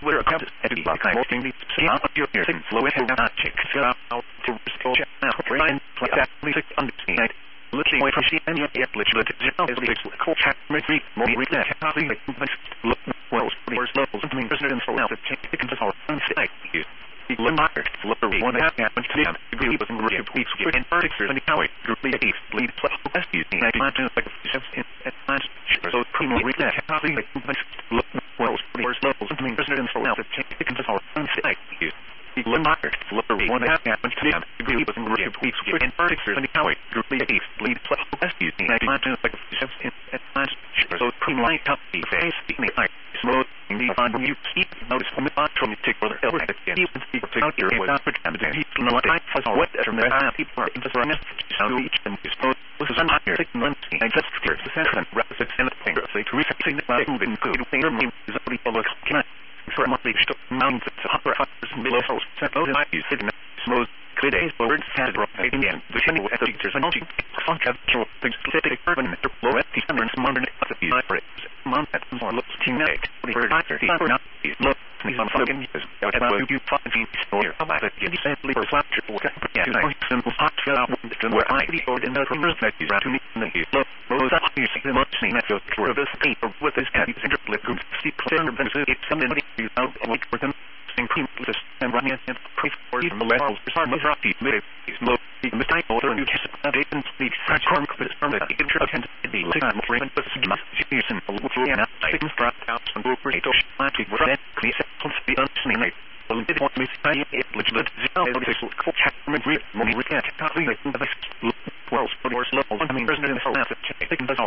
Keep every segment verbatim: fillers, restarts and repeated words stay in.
Twitter account at the block I'm working the sound of your ears and flow it out check out to restore channel Brian that music understand looking away from she and your ear glitch let it zero is the cool chat three more read that having the look well first levels I mean president so now the check can just our own site you the limiter look one half happens to them agree with the group weeks in particular and how it group lead eight lead plus S D I want to like in advance so primo read that having the look well first levels I mean president so now the check can just our own site you the limiter look one half happens to them agree with the group weeks in particular and how it group lead eight lead plus S D I want to like in advance so primo copy face the smooth the on you keep notice from the from the tick brother ever again you can see take out your way out for time to he's not like for what from the people are into the run so each them is smooth this is not here taking one thing I just clear the second represent anything so to reflecting the right moving good thing is only for the can I for a monthly stop mountains upper hunters and below house set those I use it smooth clear days birds had rotating again the channel at the teachers and teaching funk of true things specific urban low at the center and modern at the libraries month at more looks tonight the bird after the not look me some fucking years about you find the story about it you simply for slap triple yeah simple hot out where I the ordinary rumors that is to me in the look rose up you see the much seen at your for this paper with this happy triple group see clear it's somebody you out like for them increase and running and pray for the levels for some of the is low the mistake order and you can update and speak for corn from the intro tend to be like I'm afraid but must use and and I can start out and go for it I think for that clear some speed on snake well it want me say it legit zero is cool chat from great money we can't talking the well for the level I mean president so now I think that's all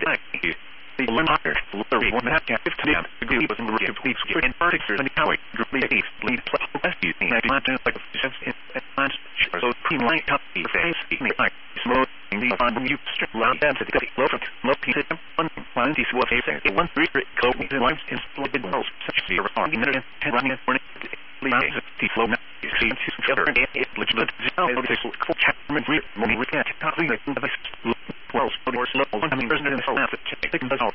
the limiter literally one half half fifteen agree with the group weeks in particular and how it group lead eight lead plus S D I want to like in advance so primo copy face me like smooth the on you strip round down to the low from low piece of one one this was a one three go in lines in split wells such zero on the minute and running for the flow now you see together and it legit zero this cool chat from great money we can't talking the wells for the level I mean president so now I think that's all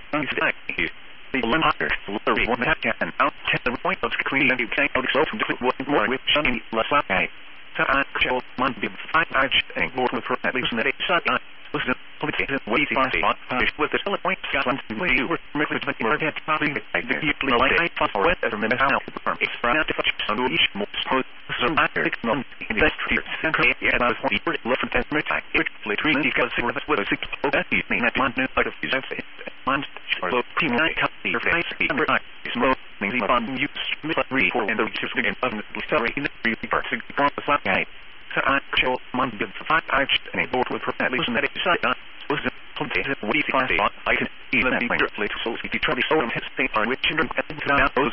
the limiter literally one half and out ten the point of screen and you can't out so from different what more with shiny less okay so I show one be five I think more with at least in that shot was the complicated way to find with the solid point got one to you were making the more get probably I think you play like I thought for whatever minute how to perform it's for out to touch so each more so so matter it's not in that clear central yeah that's what you left and minute which play three because it was with a six that is mean that one out of these one so primo copy your face under I smooth means on you three and the just again the story in the three parts of the slap guy so I show one give five I and board with at least in that side was the content we find I can even be directly so if you try to show them his thing on which children those